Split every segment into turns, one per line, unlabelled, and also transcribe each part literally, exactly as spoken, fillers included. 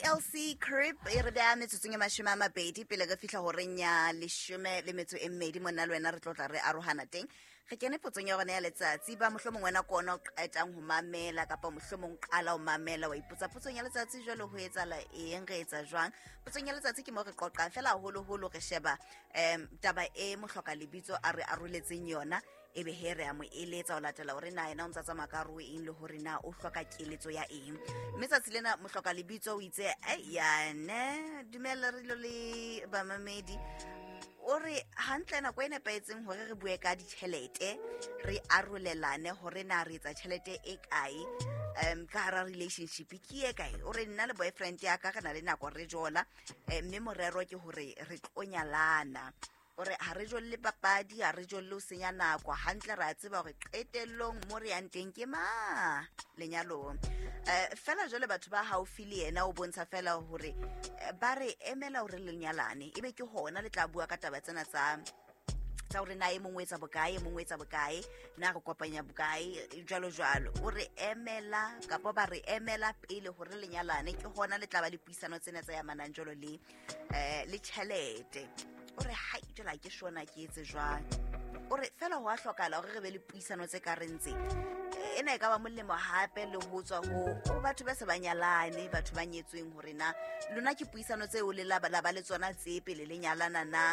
L C Crib e re bea metsotsong e mashome a mabedi pele re fihla ho reng ya leshome le metso e mmedi monna le wena re tlotla re arohana teng re kene potsong ya rona ya letsatsi ba mohlomong wena kona o qetang ho mamela kapa mohlomong qala o mamela wa ipotsa potsong ya letsatsi jwale ho etsala eng re etsa jwang potsong ya letsatsi ke mo re qoqa fela holo holo re sheba em taba e mohloka lebitso a re aroletseng yona ebe he re a mo eletsa o latela hore na ena o ntsa tsamakaru eng le hore na o hloka keletso ya eng mme tsatsi lena mohloka lebitso o itse ai yane dumela re lo le ba mamedi o re hantle na go ene paetseng hore re bue ka ditšhelete re arolelane hore na re etsa tšhelete e kae um ka hara relationship ke e kae o re nna le boyfriend ya ka kana le nako re jola mme morero ke hore re tlonyalana ore ha re jolle papadi ha re jolle o senya nako hantle ra tseba hore qetellong mo re yang teng ke ma lenyalong eh fela jole batho ba haufi le yena o bontsha fela hore ba re emela hore lenyalane ebe ke hona le tla bua ka taba tsena tsa tsa hore na e mongwe etsa bokae mongwe etsa bokae na re kopanya bokae jalo jalo o re emela kapo ba re emela pele hore lenyalane ke hona le tla ba le puisano tsena tsa ya mananjolo le eh le chelete ore hai jela ke shona ke etse jwang ore fela ho a hlokala hore re be le puisano tse ka rentse ena e ka ba molemo hape le ho tswa ho batho ba se banyalane batho ba nyetsweng hore na lona ke puisano tse o le la ba le tsona tse pele le nyalana na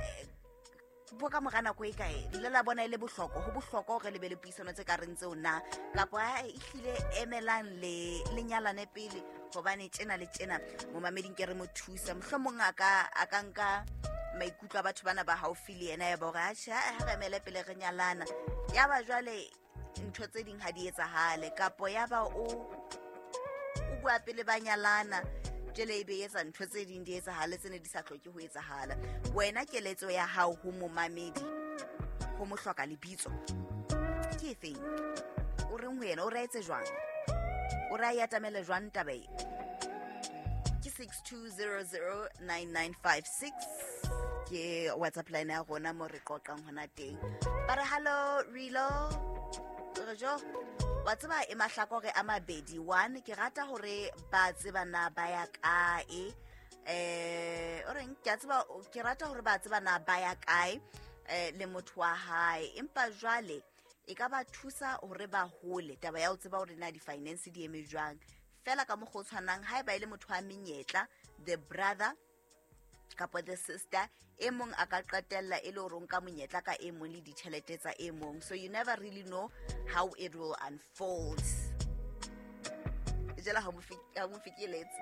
bo ka mogana go e kae le la bona ile bohloko ho bohloko hore le be le puisano tse ka rentse ona kapo a ihlile emelang le lenyalane pele hobane tjena le tjena mo mameding ke re mo thusa mohlomong aka akanka maikutlo a batho bana ba haufi le yena ya bora ha ha re mele pele re nyalana ya ba jwale ntho tse ding ha di etsahale kapo ya ba o o bua pele ba nyalana jele ebe etsa ntho tse ding di etsahale tsene di sa hloke ho etsahala wena keletso ya hao ho momamedi ho mohloka lebitso ke efeng o reng ho yena o raetse jwang o ra ya tamele jwang tabe ke six two zero zero nine nine five six ke WhatsApp line ya rona mo re qoqang hona teng ba re hello Relo re jo wa tseba e mahlako re a mabedi one ke rata hore ba tsebana ba ya kae eh o reng ke tseba ke rata hore ba tsebana ba ya kae eh le motho wa hae empa jwale e ka ba thusa hore ba hole taba ya o tseba hore na di finance di eme jwang fela ka mo go tshwanang ha e ba ile motho wa menyetla the brother kapo the sister e mong a ka qetella e le hore nka monyetla ka e mong le ditjhelete tsa e mong so you never really know how it will unfold jela ha mo fika mo fikiletse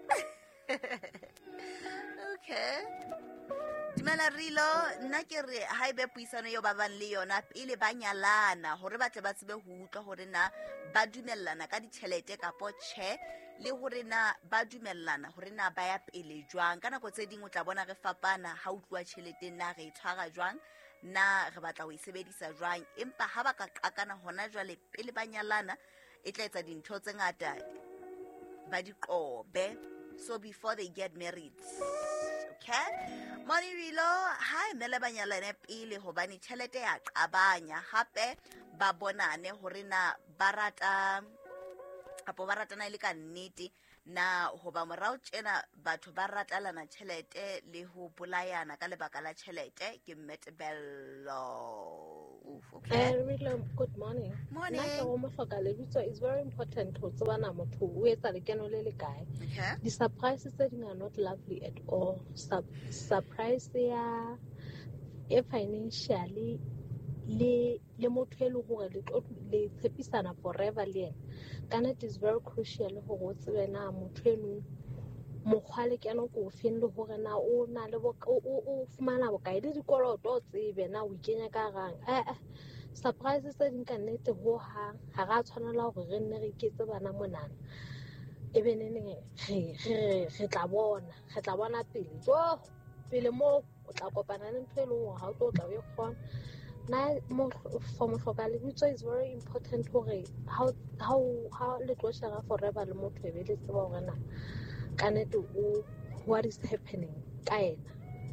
okay dimela Relo nna ke re ha ebe puisano yo ba bang le yona pele ba nyalana hore ba tle ba tsebe ho utlwa hore na ba dumellana ka ditjhelete kapo tjhe le hore na ba dumellana hore na ba ya pele jwang kana go tse ding o tla bona re fapana ha utlwa tjhelete na re itshwara jwang na re batla ho isebedisa jwang empa ha ba ka qakana hona jwale pele ba nyalana e tla etsa dintho tse ngata ba di qobe so before they get married okay Money Relo ha emele banyalane pele hobane tjhelete ya qabanya hape ba bonane hore na barata kapo ba ratana ile ka nnete na hoba morao tjena batho ba ratalana tjhelete le ho bolayana ka lebaka la tjhelete ke Metbello
okay uh, Relo good morning
morning
nna go mo hloka lebitso is very important ho tsebana motho o etsa lekeno le le kae
okay
the surprises that are not lovely at all Sub surprise ya e financially le le motho e le hore le tlo le tshepisana forever le ena kana it is very crucial ho go tsebena motho eno mokgwa le keno go feng le hore na o na le o o fumana bokae le dikoloto tsebe na o ikenya ka gang eh surprises tse ding ka nnete ho ha ha ra tshwanela hore re nne re iketse bana monana e be nene re re re tla bona re tla bona pele jo pele mo o tla kopana le ntho e leng hore ha o tlo tla o kgona na mo for mohloka lebitso is very important hore how how how le tlo shara forever le motho e be le tseba hore na kanete o what is happening ka ena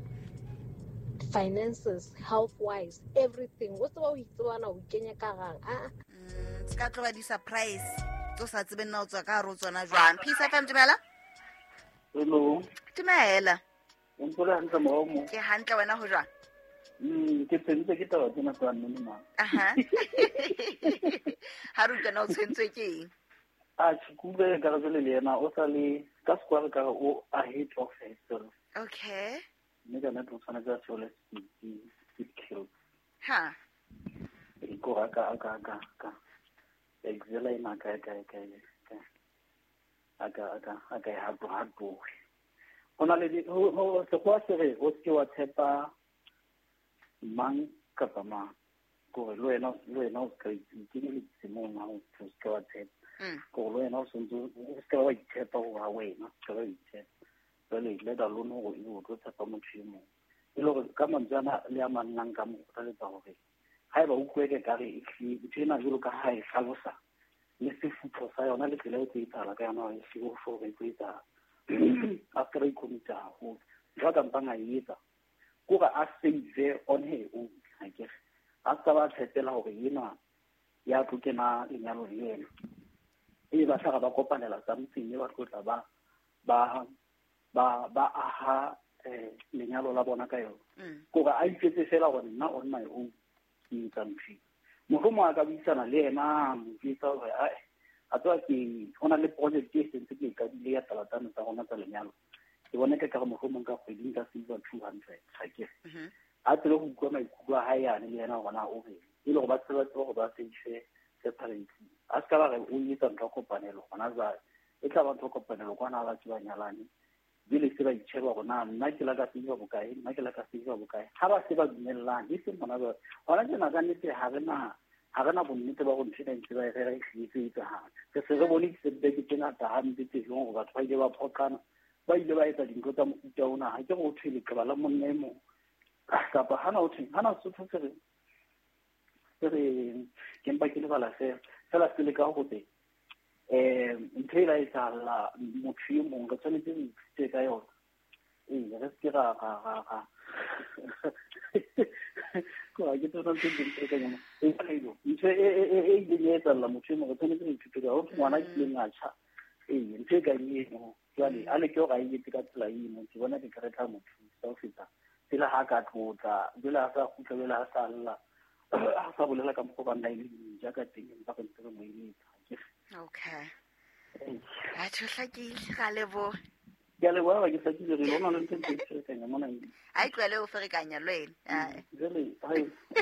finances health wise everything o tseba o itsebana o ikenya ka gang a
ska tloba di surprise tso sa tsebe nna o tswa ka ro tsona jwang Peace F M dumela
Hello.
Dumela.
Ntse le hantle mo.
Ke hantle wena ho jwang?
Mm, ke tsentse ke taba tsena tsa nne ma.
Aha. Ha ruta na o tshwentswe ke eng?
A tshikube ka re le yena o sa le ka sekwa ka o ahead of himself.
Okay.
Mme ka nna tlo tsana ka tsole speed kill.
Ha.
E go ka ka ka ka. Exela ina ka ka ka ka. Aga aga aga ha bo ha bo. Ona le ho ho se kwa se re o se wa tshepa mang kapa mang go le wena le wena o ka itse le tsemo ma o se ka tshepa go le wena o se o se wa tshepa go ha wena ka ba itshepa le le da lono go e go tshepa motho mo e le gore ka mantsana le a mannang ka mo ka le tsa gore ha e ba o kweke ka re e tsena jolo ka ha e hlalosa le se futho sa yona le tsela e tse itala ka yona e se go fo re tsa after I come to ho ga ka mpanga yetsa go ga a save on her own I guess a ka ba tsetela hore yena ya tlokena lenyalo lena e ba tla ba kopanela something e ba tlotla ba ba ba ba aha eh lenyalo la bona ka yona go ga a itsetse fela gore nna on my own ke tsamfi mo go mo ka bitsana le ena mo ditsa gore ai a tswa ke ona le project e sentse ke ka dile ya talatana tsa gona tsa lenyalo ke bona ke ka go mo go monka kgweding ka silver two hundred ga ke a tselo go kwa maikutlo ha ya le yena gona o re e le go ba tsela go ba tsentse separately a ska ba re o yetsa ntlo kopanelo gona za e tla ba ntlo kopanelo kwana ba tsa banyalane bile se ba itsheba gona nna ke la ka tseba bokae nna ke la ka tseba bokae ha ba se ba dumellana e se mona ba gona ke na ka nete ha rena ha rena bonnete ba go ntshela ntse ba re re hlitse tsa ha se se re bone se be ke tsena ta ha ntse go ba tshwa ile ba phokana ba ile ba etsa dintho tsa mofuta ona ha ke go thele ke ba la monnemo ka ba hana o theng hana se thotse re re ke mpa ke le bala se sela se le ka go tse eh ntela e tsala motho yo mongwe ka tsone tse ka yona eh re se ra ga ga ga ko a ke tsona tse dintse ka yona e ka ile ntse e e e ile ne tsala motho yo mongwe tsone tse dithuto ga o ngwana ke le ngatsha eh ntse ka ile mo jwale a le ke ga ile ka tsela e mo ke bona ke ka retla motho sa o feta tsela ha ka tlotla bela sa go tlabela ha sa lla a sa bolela ka mo ba nna ile ja ka teng ba go ntse mo ile
okay a tshotla ke ga lebo
ya le wa ke sa ke re lona le ntse ke se nga mona ile
ai tlwele o ferekanya lwena ai
jale ai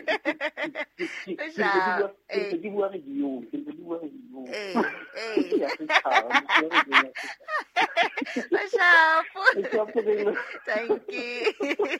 ja eh ke bua re dio ke bua re dio
eh eh thank you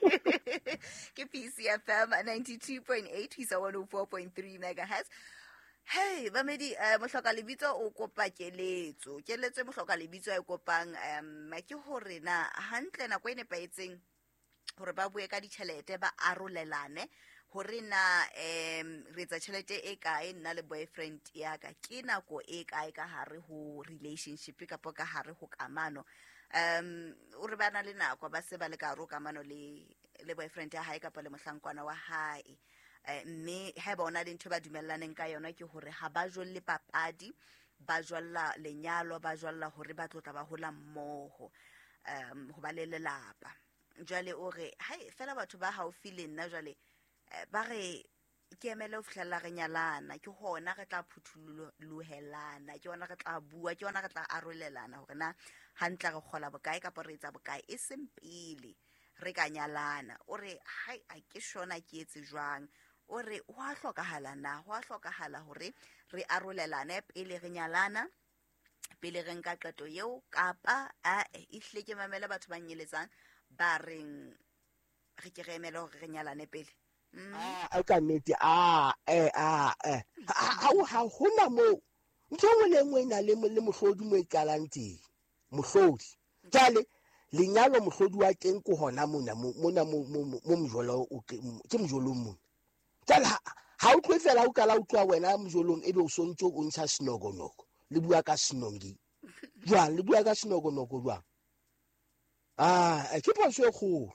ke P C F M ninety-two point eight is one oh four point three megahertz. Hey bamedi uh, mohloka lebitso o kopa keletso keletso mohloka lebitso a kopang um ke hore na hantle na go ene paetseng hore ba bue ka ditšhelete ba arolelane hore na em re tsa tšhelete e kae nna le boyfriend ya ka ke nako e kae ka hare ho relationship ka po ka hare ho kamano um o re bana le nako ba se ba le ka ro kamano le le boyfriend ya hae ka pa le mohlankwana wa hae mme ha bona le ntho ba dumellaneng ka yona ke hore ha ba jolle papadi ba jwalla lenyalo ba jwalla hore ba tlotla ba hola mmoho um ho ba le lelapa jwale o re hai fela batho ba haufi le nna jwale ba re ke emele o fihlella re nyalana ke hona re tla phuthullohelana ke hona re tla bua ke hona re tla arolelana hore na hantla re khola bokae ka poretsa bokae e sempile re ka nyalana o re hai a ke shona ke etse jwang o re ho a hlokahala na ho a hlokahala hore re arolelane pele re nyalana pele re nka qeto yeo kapa a ihle ke mamela batho ba nyeletsang ba reng re ke re emela hore re nyalane pele
ah a ka nnete ah eh ah eh ha ha hona mo ntho ngwe le ngwe ina le le mohlodi mo ikalang teng mohlodi jale lenyalo mohlodi wa teng ko hona mona mona mo mo mjolo ke mjolo mo jale ha o tlo fela o kala o tloa wena mjolong ebe o sontso o ntsha sinogonoko le bua ka sinongi jwang le bua ka sinogonoko jwang ah ke phoso e kgolo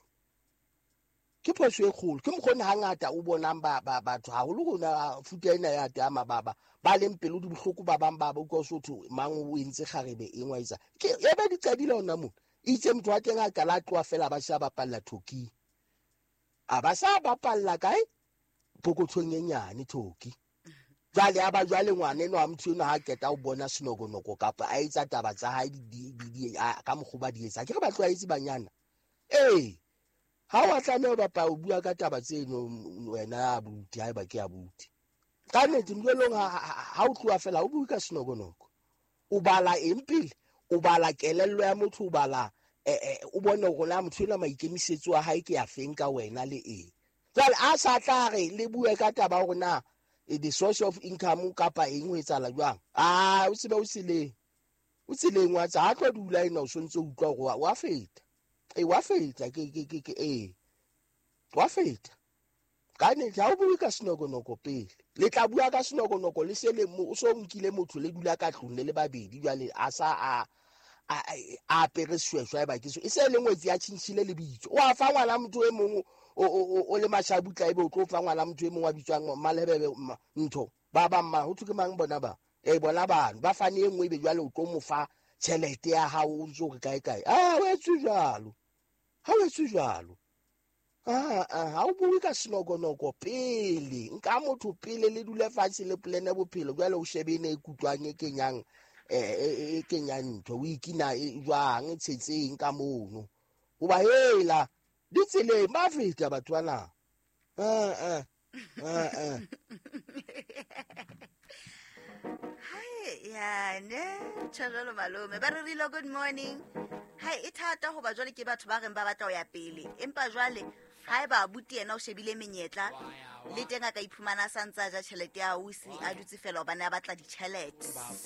ke phoso e kgolo ke mokgona hangata o bonang ba batho ha o le gona futa ena ya ta mababa ba leng pelo di bohloko ba bang ba ba utlwa sotho mang o entse kgarebe e ngwaisa ke ebe di qadile ona mo itse motho wa teng a ka la tloa fela ba sa bapalla Turkey a ba sa bapalla kae pokotshong e nyane Turkey jale aba jale ngwane no a motho no ha keta o bona senogonoko kapa a etsa taba tsa hae di ka mogoba di etsa ke re ba tloa itse banyana eh ha wa tlameha ba pa o bua ka taba tseno wena a buti ha ba ke a buti ka nnete mlelong ha o tloa fela o bua ka senogonoko o bala empile o bala kelello ya motho o bala eh o bona go la motho la maikemisetso a hae ke ya feng ka wena le e jale a sa tla re le bua ka taba go na the source of income kapa eng ho etsala jwang ah o se be o sile o tseleng wa tsa ha tlo dula ina o sontse o utlwa go wa feta e wa feta ke ke ke e wa feta ka ne ja o bua ka senogonoko pele le tla bua ka senogonoko le se le mo o so nkile motho le dula ka tlong le le babedi jwale a sa a a pere sweshwa ba ke so e se le ngwetsi ya tshintshile le bitso o a fa ngwana motho e mong o o le mashabutla e be o tlo fa ngwana motho e mong wa bitswang malebebe ntho ba ba mma ho thuke mang bona ba e bona bana ba fane engwe e be jwale o tlo mo fa tšhelete ya hao o ntso re kae kae ah o etsu jalo ha o etsu jalo ah ah ha o bue ka senogonoko pele nka motho pele le dule fatshe le plane bophelo jwale o shebene e kutlwang e kenyang e kenyang ntho o ikina e jwang e tshetseng ka mono o ba hela di tsele ba feta batho bana ah ah ah ah
Hi, ya ne tshelo malome ba re rilo good morning. Hai e thata go ba jwale ke batho ba reng ba batla o ya pele empa jwale ha e ba buti ena o shebile menyetla le teng a ka iphumana santsa ja tšhelete ya usi a dutse fela o bana batla di tšhelete